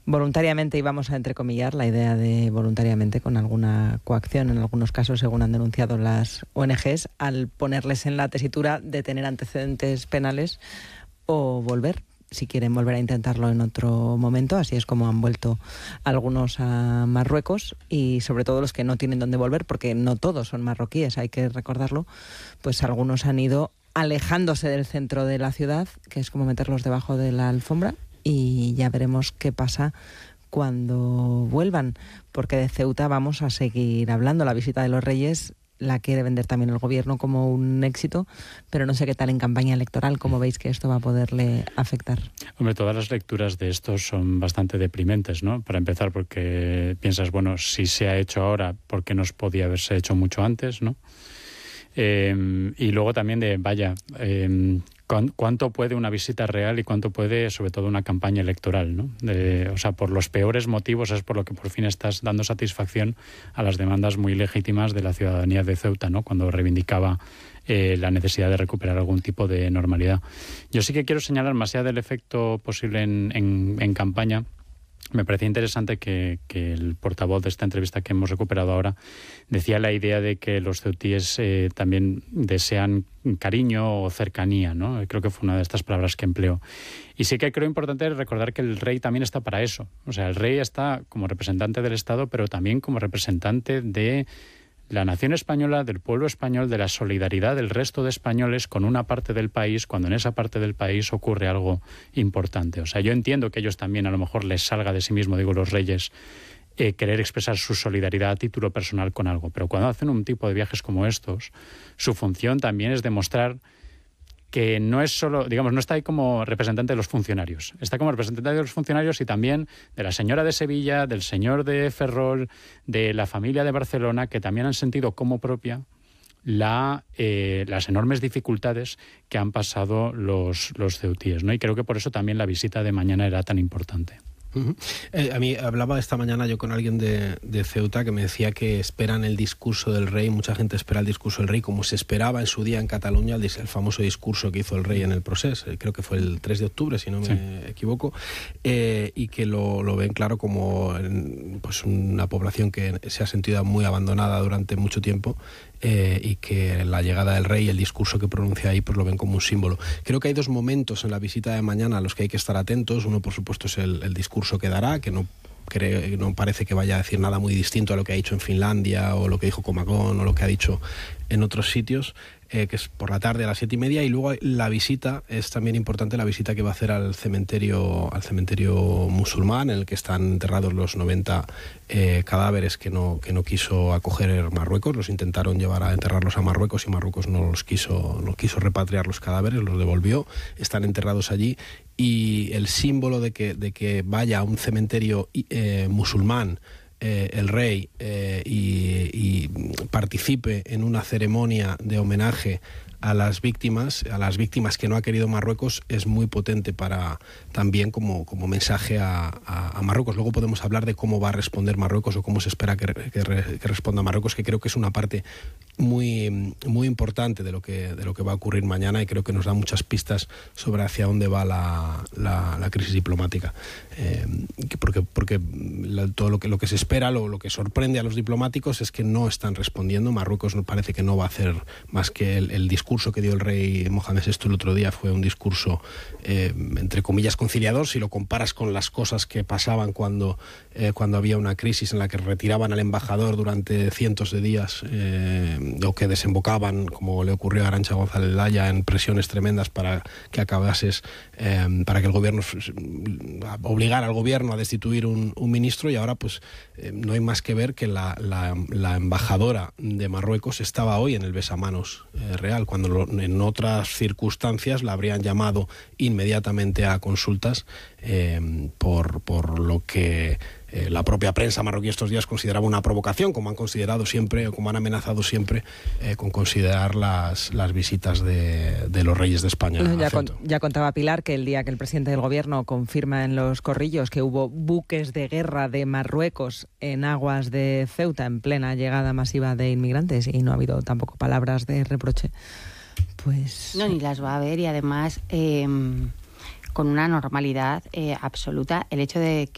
voluntariamente, y vamos a entrecomillar la idea de voluntariamente, con alguna coacción en algunos casos, según han denunciado las ONGs, al ponerles en la tesitura de tener antecedentes penales o volver, si quieren volver a intentarlo en otro momento. Así es como han vuelto algunos a Marruecos, y sobre todo los que no tienen dónde volver, porque no todos son marroquíes, hay que recordarlo, pues algunos han ido alejándose del centro de la ciudad, que es como meterlos debajo de la alfombra, y ya veremos qué pasa cuando vuelvan, porque de Ceuta vamos a seguir hablando. La visita de los Reyes la quiere vender también el gobierno como un éxito, pero no sé qué tal en campaña electoral, cómo veis que esto va a poderle afectar. Hombre, todas las lecturas de esto son bastante deprimentes, ¿no? Para empezar, porque piensas, bueno, si se ha hecho ahora, ¿por qué no podía haberse hecho mucho antes, no? Y luego también ¿cuánto puede una visita real y cuánto puede, sobre todo, una campaña electoral, ¿no? O sea, por los peores motivos es por lo que por fin estás dando satisfacción a las demandas muy legítimas de la ciudadanía de Ceuta, ¿no? Cuando reivindicaba la necesidad de recuperar algún tipo de normalidad. Yo sí que quiero señalar, más allá del efecto posible en campaña, me parecía interesante que el portavoz de esta entrevista que hemos recuperado ahora decía la idea de que los ceutíes también desean cariño o cercanía, ¿no? Creo que fue una de estas palabras que empleó. Y sí que creo importante recordar que el rey también está para eso. O sea, el rey está como representante del Estado, pero también como representante de la nación española, del pueblo español, de la solidaridad del resto de españoles con una parte del país, cuando en esa parte del país ocurre algo importante. O sea, yo entiendo que ellos también a lo mejor les salga de sí mismo, digo, los reyes, querer expresar su solidaridad a título personal con algo. Pero cuando hacen un tipo de viajes como estos, su función también es demostrar que no es solo, digamos, no está ahí como representante de los funcionarios. Está como representante de los funcionarios y también de la señora de Sevilla, del señor de Ferrol, de la familia de Barcelona, que también han sentido como propia las enormes dificultades que han pasado los ceutíes, ¿no? Y creo que por eso también la visita de mañana era tan importante. Uh-huh. A mí hablaba esta mañana yo con alguien de Ceuta que me decía que esperan el discurso del rey. Mucha gente espera el discurso del rey como se esperaba en su día en Cataluña, el famoso discurso que hizo el rey en el Procés, creo que fue el 3 de octubre si no me equivoco, y que lo ven claro como pues una población que se ha sentido muy abandonada durante mucho tiempo, y que la llegada del rey, el discurso que pronuncia ahí, pues lo ven como un símbolo. Creo que hay dos momentos en la visita de mañana a los que hay que estar atentos. Uno, por supuesto, es el discurso que dará, que no parece que vaya a decir nada muy distinto a lo que ha dicho en Finlandia o lo que dijo Comagón o lo que ha dicho en otros sitios, que es por la tarde a las 7:30. Y luego la visita, es también importante la visita que va a hacer al cementerio musulmán, en el que están enterrados los 90 cadáveres que no quiso acoger Marruecos. Los intentaron llevar a enterrarlos a Marruecos y Marruecos no quiso repatriar los cadáveres, los devolvió. Están enterrados allí, y el símbolo de que vaya a un cementerio musulmán el rey y participe en una ceremonia de homenaje a las víctimas que no ha querido Marruecos, es muy potente para también como mensaje a Marruecos. Luego podemos hablar de cómo va a responder Marruecos o cómo se espera que responda Marruecos, que creo que es una parte muy, muy importante de lo que va a ocurrir mañana, y creo que nos da muchas pistas sobre hacia dónde va la crisis diplomática. Porque todo lo que se espera, lo que sorprende a los diplomáticos es que no están respondiendo. Marruecos parece que no va a hacer más que el discurso que dio el rey Mohamed VI el otro día. Fue un discurso entre comillas conciliador, si lo comparas con las cosas que pasaban cuando había una crisis en la que retiraban al embajador durante cientos de días, o que desembocaban, como le ocurrió a Arantxa González Laya, en presiones tremendas para que acabases, para que el gobierno obligara al gobierno a destituir un ministro. Y ahora pues no hay más que ver que la embajadora de Marruecos estaba hoy en el besamanos real, cuando en otras circunstancias la habrían llamado inmediatamente a consultas por lo que la propia prensa marroquí estos días consideraba una provocación, como han considerado siempre, o como han amenazado siempre con considerar las visitas de los reyes de España. Ya contaba Pilar que el día que el presidente del gobierno confirma en Los Corrillos que hubo buques de guerra de Marruecos en aguas de Ceuta en plena llegada masiva de inmigrantes, y no ha habido tampoco palabras de reproche, pues no, ni las va a haber, y además con una normalidad absoluta. El hecho de